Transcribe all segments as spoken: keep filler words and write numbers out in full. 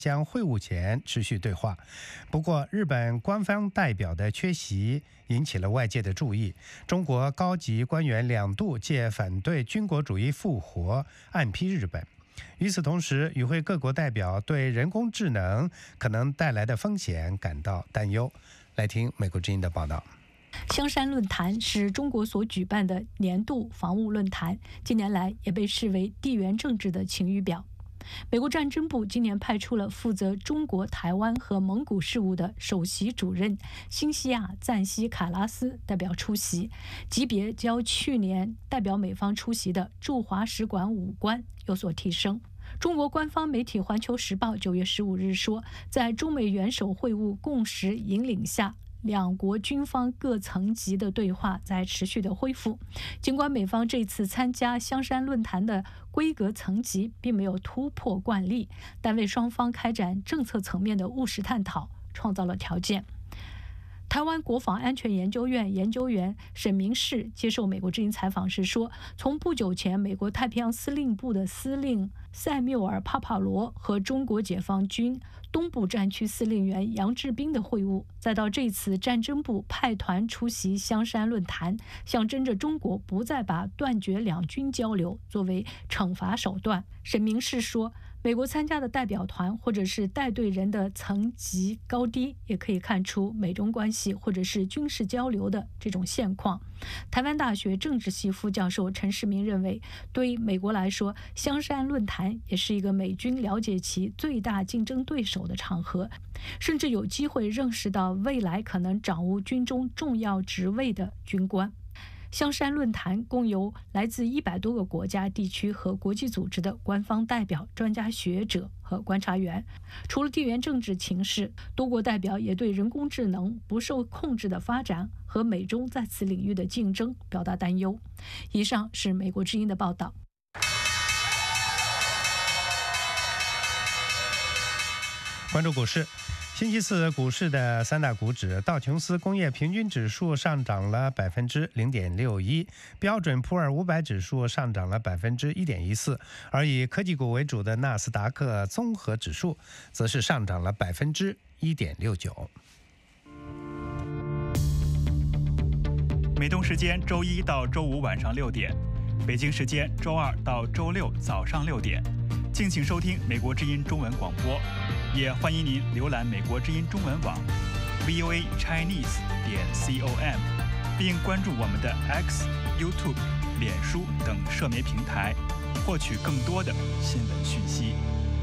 将会晤前持续对话。不过，日本官方代表的缺席引起了外界的注意。中国高级官员两度借反对军国主义复活暗批日本。与此同时，与会各国代表对人工智能可能带来的风险感到担忧。来听美国之音的报道。 香山论坛是中国所举办的年度防务论坛，近年来也被视为地缘政治的晴雨表。美国战争部今年派出了负责中国、台湾和蒙古事务的首席主任辛西亚·赞西卡拉斯代表出席，级别较去年代表美方出席的驻华使馆武官有所提升。中国官方媒体《环球时报》九月十五日说，在中美元首会晤共识引领下，两国军方各层级的对话在持续的恢复。尽管美方这次参加香山论坛的规格层级并没有突破惯例，但为双方开展政策层面的务实探讨创造了条件。台湾国防安全研究院研究员沈明世接受美国之音采访时说，从不久前美国太平洋司令部的司令塞缪尔·帕帕罗和中国解放军东部战区司令员杨志斌的会晤，再到这次战争部派团出席香山论坛，象征着中国不再把断绝两军交流作为惩罚手段。沈明世说，美国参加的代表团或者是带队人的层级高低，也可以看出美中关系或者是军事交流的这种现况。台湾大学政治系副教授陈世明认为，对美国来说，香山论坛也是一个美军了解其最大竞争对手的场合，甚至有机会认识到未来可能掌握军中重要职位的军官。香山论坛共有来自一百多个国家、地区和国际组织的官方代表、专家学者和观察员。除了地缘政治情势，多国代表也对人工智能不受控制的发展和美中在此领域的竞争表达担忧。以上是美国之音的报道。 关注股市。星期四股市的三大股指，道琼斯工业平均指数上涨了百分之零点六一，标准普尔五百指数上涨了百分之一点一四，而以科技股为主的纳斯达克综合指数则是上涨了百分之一点六九。 美东时间周一到周五晚上六点，北京时间周二到周六早上六点，敬请收听美国之音中文广播。也欢迎您浏览美国之音中文网 v o a chinese 点 com， 并关注我们的 X、YouTube、脸书等社媒平台，获取更多的新闻讯息。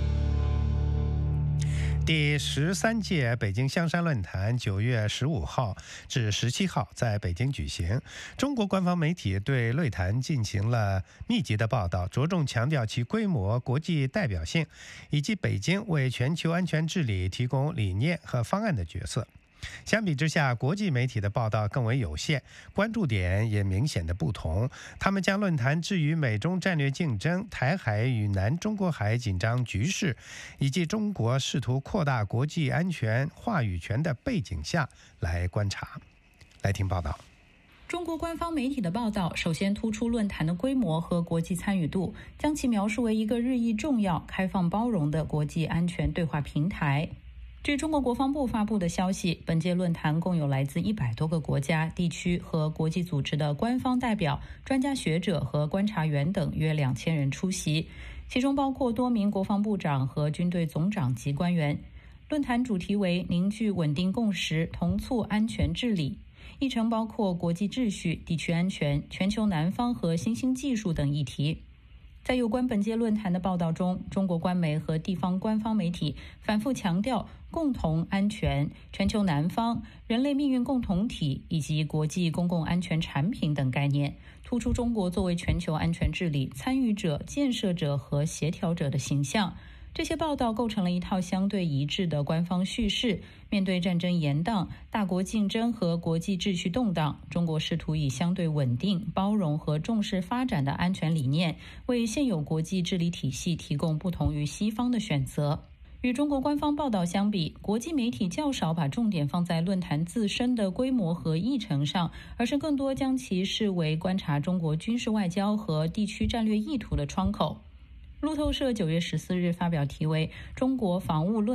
第十三届北京香山论坛九月十五号至十七号在北京举行。中国官方媒体对论坛进行了密集的报道，着重强调其规模、国际代表性以及北京为全球安全治理提供理念和方案的角色。相比之下，国际媒体的报道更为有限，关注点也明显的不同。他们将论坛置于美中战略竞争、台海与南中国海紧张局势以及中国试图扩大国际安全话语权的背景下来观察。来听报道。 中国官方媒体的报道首先突出论坛的规模和国际参与度，将其描述为一个日益重要、开放包容的国际安全对话平台。据中国国防部发布的消息，本届论坛共有来自一百多个国家、地区和国际组织的官方代表、专家学者和观察员等约两千人出席，其中包括多名国防部长和军队总长级官员。论坛主题为凝聚稳定共识，同促安全治理，议程包括国际秩序、地区安全、全球南方和新兴技术等议题。在有关本届论坛的报道中，中国官媒和地方官方媒体反复强调共同安全、全球南方、人类命运共同体以及国际公共安全产品等概念，突出中国作为全球安全治理参与者、建设者和协调者的形象。这些报道构成了一套相对一致的官方叙事。面对战争延宕、大国竞争和国际秩序动荡，中国试图以相对稳定、包容和重视发展的安全理念，为现有国际治理体系提供不同于西方的选择。与中国官方报道相比，国际媒体较少把重点放在论坛自身的规模和议程上，而是更多将其视为观察中国军事外交和地区战略意图的窗口。路透社九月十四日发表题为《中国防务论》